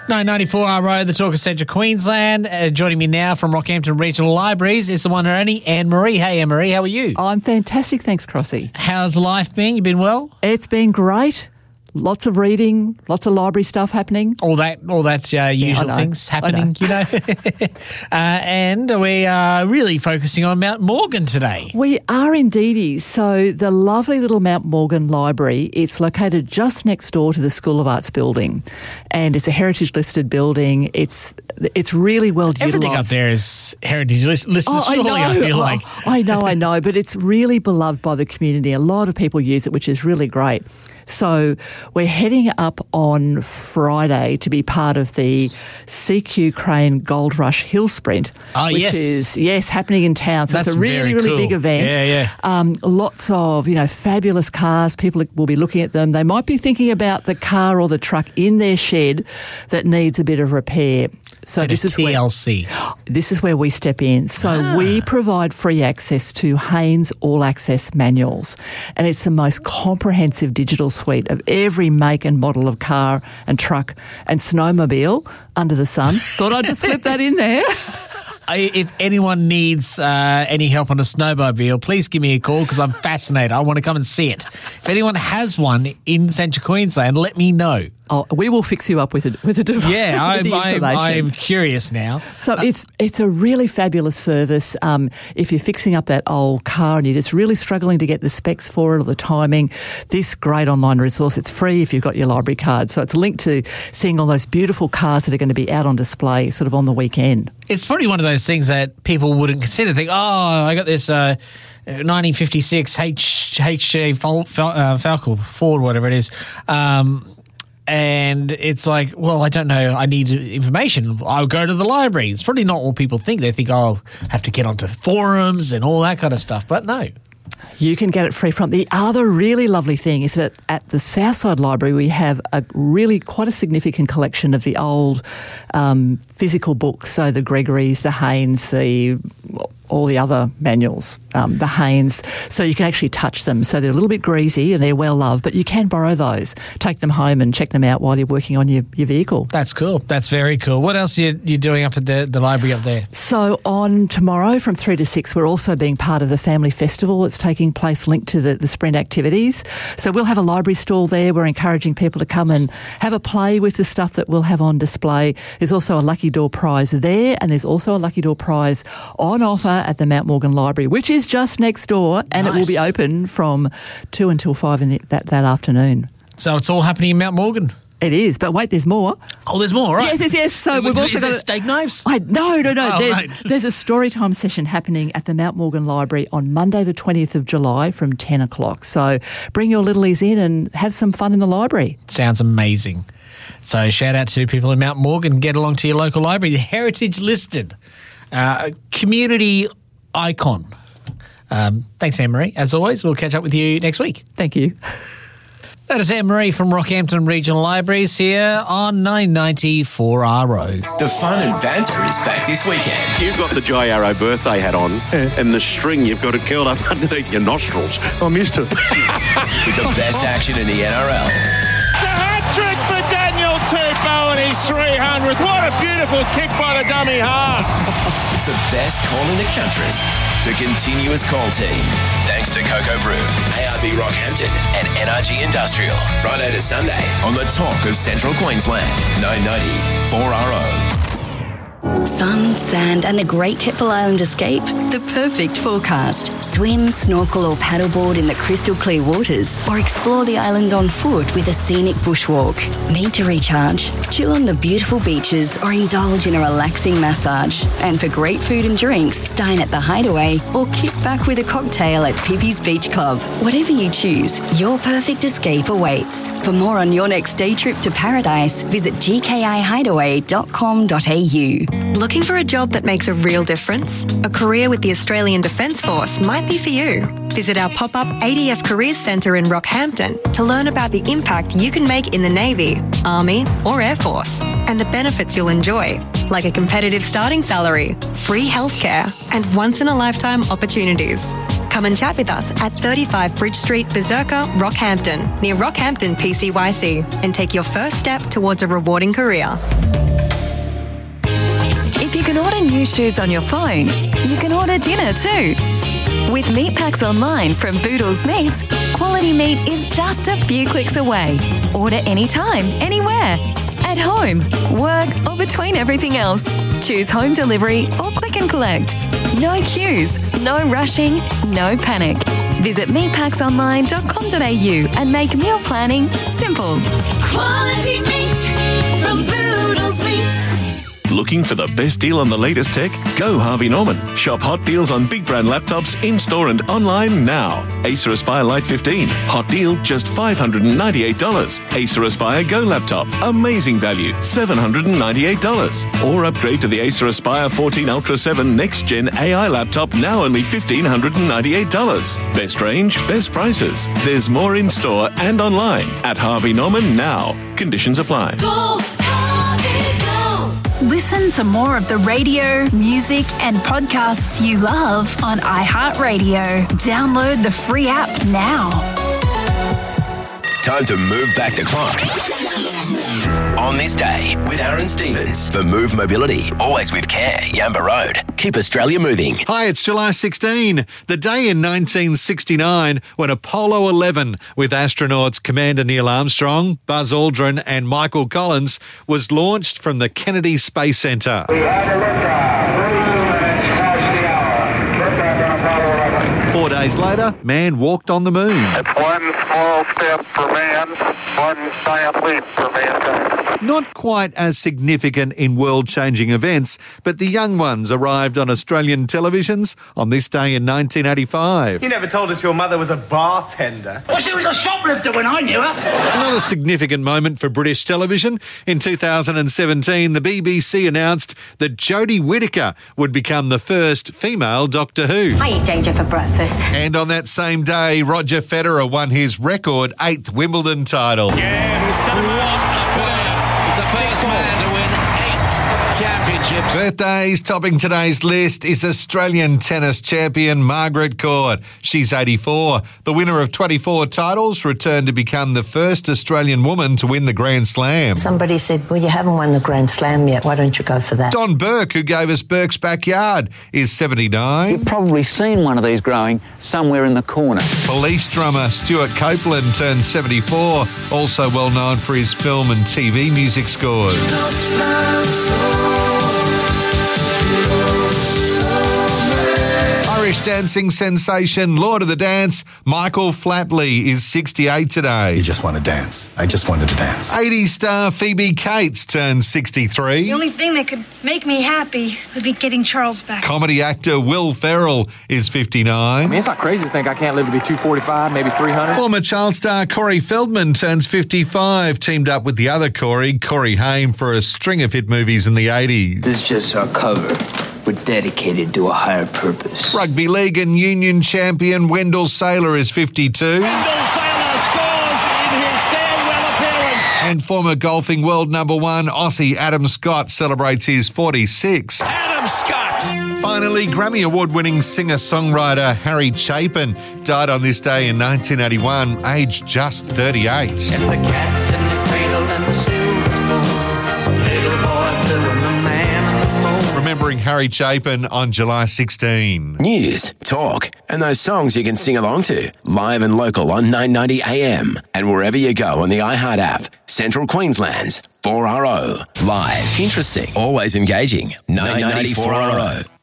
994 RO, the Talk of Central Queensland. Joining me now from Rockhampton Regional Libraries is the one and only Anne-Marie. Hey, Anne-Marie, how are you? I'm fantastic, thanks, Crossy. How's life been? You been well? It's been great. Lots of reading, lots of library stuff happening. All that's usual things happening, you know. And we are really focusing on Mount Morgan today. We are indeedy. So the lovely little Mount Morgan Library, it's located just next door to the School of Arts building, and it's a heritage listed building. It's really well utilised. Everything up there is heritage listed, surely, I feel like. I know, but it's really beloved by the community. A lot of people use it, which is really great. So we're heading up on Friday to be part of the CQ Crane Gold Rush Hill Sprint, which is happening in town. So it's a really, really big event. Yeah. Lots of, fabulous cars. People will be looking at them. They might be thinking about the car or the truck in their shed that needs a bit of repair. So this is TLC. This is where we step in. So we provide free access to Haynes All Access manuals, and it's the most comprehensive digital suite of every make and model of car and truck and snowmobile under the sun. Thought I'd just slip that in there. If anyone needs any help on a snowmobile, please give me a call because I'm fascinated. I want to come and see it. If anyone has one in Central Queensland, let me know. Oh, we will fix you up with a device. Yeah, I'm curious now. So it's a really fabulous service. If you're fixing up that old car and you're just really struggling to get the specs for it or the timing, this great online resource, it's free if you've got your library card. So it's linked to seeing all those beautiful cars that are going to be out on display sort of on the weekend. It's probably one of those things that people wouldn't consider. Think, I got this 1956 HJ Falcon Ford, whatever it is. And it's like, well, I don't know. I need information. I'll go to the library. It's probably not what people think. They think, I have to get onto forums and all that kind of stuff. But no. You can get it free from. The other really lovely thing is that at the Southside Library, we have quite a significant collection of the old physical books. So the Gregory's, the Haynes, all the other manuals, the Haynes. So you can actually touch them. So they're a little bit greasy and they're well loved, but you can borrow those, take them home and check them out while you're working on your vehicle. That's cool. That's very cool. What else are you doing up at the library up there? So on tomorrow from 3 to 6, we're also being part of the Family Festival that's taking place linked to the sprint activities. So we'll have a library stall there. We're encouraging people to come and have a play with the stuff that we'll have on display. There's also a Lucky Door prize there, and there's also a Lucky Door prize on offer at the Mount Morgan Library, which is just next door, and It will be open from 2 until 5 in that afternoon. So it's all happening in Mount Morgan? It is, but wait, there's more. Oh, there's more, right? Yes. So we've also got steak knives? No. Oh, there's a story time session happening at the Mount Morgan Library on Monday the 20th of July from 10 o'clock. So bring your littlies in and have some fun in the library. Sounds amazing. So shout out to people in Mount Morgan. Get along to your local library. The heritage listed. Community icon. Thanks, Anne-Marie. As always, we'll catch up with you next week. Thank you. That is Anne-Marie from Rockhampton Regional Libraries here on 990 4RO. The fun and banter is back this weekend. You've got the Jai Arrow birthday hat on, and the string you've got it curled up underneath your nostrils. I missed it. With the best action in the NRL. It's a hat-trick for Daniel Tupou and his 300th. What a beautiful kick by the dummy half. It's the best call in the country. The continuous call team. Thanks to Cocoa Brew, ARB Rockhampton and NRG Industrial. Friday to Sunday on the Talk of Central Queensland. 990 4RO. Sun, sand and a great Keppel Island escape? The perfect forecast. Swim, snorkel or paddleboard in the crystal clear waters, or explore the island on foot with a scenic bushwalk. Need to recharge? Chill on the beautiful beaches or indulge in a relaxing massage. And for great food and drinks, dine at the Hideaway or kick back with a cocktail at Pippi's Beach Club. Whatever you choose, your perfect escape awaits. For more on your next day trip to paradise, visit gkihideaway.com.au. Looking for a job that makes a real difference? A career with the Australian Defence Force might be for you. Visit our pop-up ADF Careers Centre in Rockhampton to learn about the impact you can make in the Navy, Army or Air Force and the benefits you'll enjoy, like a competitive starting salary, free healthcare and once-in-a-lifetime opportunities. Come and chat with us at 35 Bridge Street, Berserker, Rockhampton, near Rockhampton PCYC, and take your first step towards a rewarding career. If you can order new shoes on your phone, you can order dinner too. With meat packs online from Boodles Meats, quality meat is just a few clicks away. Order anytime, anywhere. At home, work, or between everything else. Choose home delivery or click and collect. No queues, no rushing, no panic. Visit meatpacksonline.com.au and make meal planning simple. Quality meat from Boodles Meats. Looking for the best deal on the latest tech? Go Harvey Norman. Shop hot deals on big brand laptops in-store and online now. Acer Aspire Lite 15. Hot deal, just $598. Acer Aspire Go laptop. Amazing value, $798. Or upgrade to the Acer Aspire 14 Ultra 7 Next Gen AI laptop, now only $1,598. Best range, best prices. There's more in-store and online at Harvey Norman now. Conditions apply. Go, Harvey, go. Listen to more of the radio, music, and podcasts you love on iHeartRadio. Download the free app now. Time to move back the clock. On this day with Aaron Stevens for Move Mobility, always with care, Yamba Road. Keep Australia moving. Hi, it's July 16, the day in 1969 when Apollo 11 with astronauts Commander Neil Armstrong, Buzz Aldrin and Michael Collins was launched from the Kennedy Space Center. We had a liftoff. 3 minutes past the hour. Liftoff on Apollo 11. 4 days later, man walked on the moon. It's one small step for man, one giant leap for mankind. Not quite as significant in world-changing events, but the young ones arrived on Australian televisions on this day in 1985. You never told us your mother was a bartender. Well, she was a shoplifter when I knew her. Another significant moment for British television. In 2017, the BBC announced that Jodie Whittaker would become the first female Doctor Who. I eat danger for breakfast. And on that same day, Roger Federer won his record 8th Wimbledon title. Yeah, we're still the first man to win 8 championships. Birthdays topping today's list is Australian tennis champion Margaret Court. She's 84. The winner of 24 titles returned to become the first Australian woman to win the Grand Slam. Somebody said, well, you haven't won the Grand Slam yet. Why don't you go for that? Don Burke, who gave us Burke's Backyard, is 79. You've probably seen one of these growing somewhere in the corner. Police drummer Stuart Copeland turned 74, also well known for his film and TV music scores. Irish dancing sensation, Lord of the Dance, Michael Flatley is 68 today. You just want to dance. I just wanted to dance. 80s star Phoebe Cates turned 63. The only thing that could make me happy would be getting Charles back. Comedy actor Will Ferrell is 59. I mean, it's not crazy to think I can't live to be 245, maybe 300. Former child star Corey Feldman turns 55, teamed up with the other Corey Haim, for a string of hit movies in the 80s. This is just our cover. We're dedicated to a higher purpose. Rugby league and union champion Wendell Saylor is 52. Wendell Saylor scores in his farewell appearance. And former golfing world number 1 Aussie Adam Scott celebrates his 46th. Adam Scott. Finally, Grammy Award-winning singer-songwriter Harry Chapin died on this day in 1981, aged just 38. And the cat's in the cradle and the silver spoon. Little boy blue and the man on the moon. Remembering Harry Chapin on July 16. News, talk, and those songs you can sing along to. Live and local on 990 AM. And wherever you go on the iHeart app. Central Queensland's 4RO. Live, interesting, always engaging. 990 4RO.